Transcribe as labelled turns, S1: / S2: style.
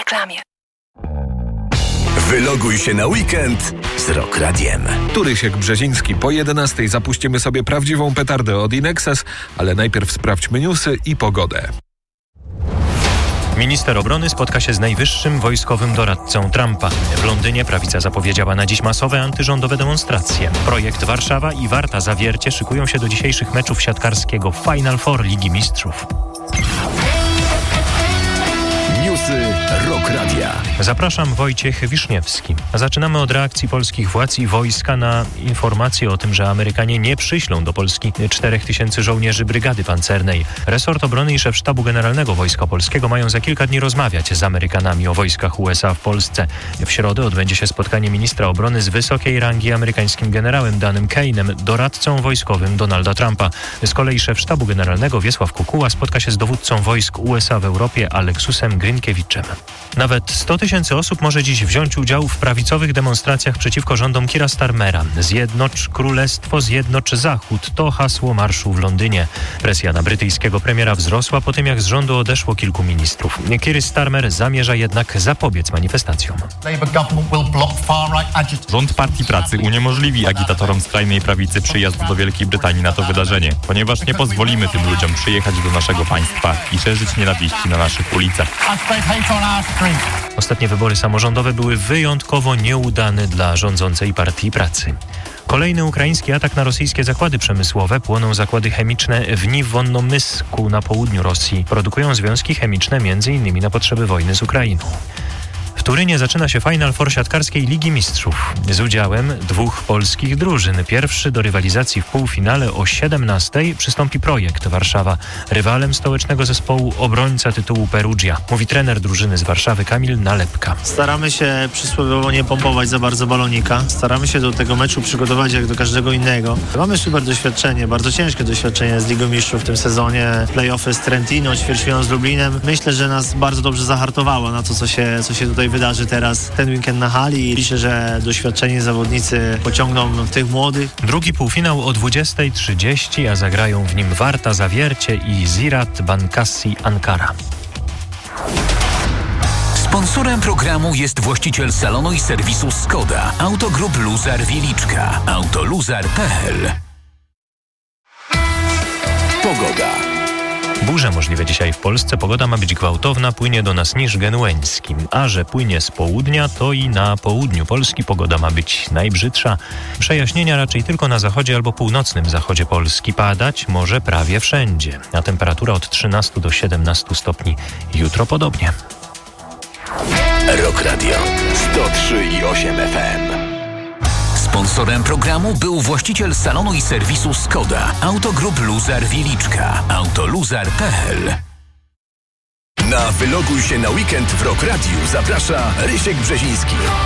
S1: reklamie.
S2: Wyloguj się na weekend z Rock Radiem.
S3: Tu Rysiek Brzeziński. Po 11 zapuścimy sobie prawdziwą petardę od Inexes, ale najpierw sprawdźmy newsy i pogodę.
S4: Minister obrony spotka się z najwyższym wojskowym doradcą Trumpa. W Londynie prawica zapowiedziała na dziś masowe antyrządowe demonstracje. Projekt Warszawa i Warta Zawiercie szykują się do dzisiejszych meczów siatkarskiego Final Four Ligi Mistrzów.
S2: Newsy Rock Radia.
S4: Zapraszam, Wojciech Wiszniewski. Zaczynamy od reakcji polskich władz i wojska na informację o tym, że Amerykanie nie przyślą do Polski 4000 żołnierzy brygady pancernej. Resort obrony i szef sztabu generalnego Wojska Polskiego mają za kilka dni rozmawiać z Amerykanami o wojskach USA w Polsce. W środę odbędzie się spotkanie ministra obrony z wysokiej rangi amerykańskim generałem Danem Kane'em, doradcą wojskowym Donalda Trumpa. Z kolei szef sztabu generalnego Wiesław Kukuła spotka się z dowódcą wojsk USA w Europie Aleksusem Grynkiewiczem. Nawet 100 000 osób może dziś wziąć udział w prawicowych demonstracjach przeciwko rządom Keira Starmera. Zjednocz Królestwo, zjednocz Zachód. To hasło marszu w Londynie. Presja na brytyjskiego premiera wzrosła po tym, jak z rządu odeszło kilku ministrów. Keir Starmer zamierza jednak zapobiec manifestacjom.
S5: Rząd Partii Pracy uniemożliwi agitatorom skrajnej prawicy przyjazd do Wielkiej Brytanii na to wydarzenie, ponieważ nie pozwolimy tym ludziom przyjechać do naszego państwa i szerzyć nienawiści na naszych ulicach.
S4: Ostatnie wybory samorządowe były wyjątkowo nieudane dla rządzącej Partii Pracy. Kolejny ukraiński atak na rosyjskie zakłady przemysłowe. Płoną zakłady chemiczne w Niwonnomysku na południu Rosji. Produkują związki chemiczne m.in. na potrzeby wojny z Ukrainą. W Turynie zaczyna się Final Four siatkarskiej Ligi Mistrzów z udziałem dwóch polskich drużyn. Pierwszy do rywalizacji w półfinale o 17:00 przystąpi Projekt Warszawa. Rywalem stołecznego zespołu obrońca tytułu Perugia. Mówi trener drużyny z Warszawy Kamil Nalepka.
S6: Staramy się przysłowiowo nie pompować za bardzo balonika. Staramy się do tego meczu przygotować jak do każdego innego. Mamy super doświadczenie, bardzo ciężkie doświadczenie z Ligą Mistrzów w tym sezonie. Play-offy z Trentino, ćwierćfinał z Lublinem. Myślę, że nas bardzo dobrze zahartowało na to, co się tutaj wydarzy teraz ten weekend na hali i liczę, że doświadczeni zawodnicy pociągną tych młodych.
S4: Drugi półfinał o 20:30, a zagrają w nim Warta Zawiercie i Ziraat Bankassi Ankara.
S2: Sponsorem programu jest właściciel salonu i serwisu Skoda, Autogroup Luzar Wieliczka, autoluzar.pl. Pogoda.
S4: Burze możliwe dzisiaj w Polsce. Pogoda ma być gwałtowna, płynie do nas niż genueński. A że płynie z południa, to i na południu Polski pogoda ma być najbrzydsza. Przejaśnienia raczej tylko na zachodzie albo północnym zachodzie Polski. Padać może prawie wszędzie. A temperatura od 13 do 17 stopni. Jutro podobnie.
S2: Rock Radio 103,8 FM. Sponsorem programu był właściciel salonu i serwisu Skoda, Autogroup Luzar Wieliczka, autoluzar.pl. Na Wyloguj się na weekend w Rock Radiu zaprasza Rysiek Brzeziński.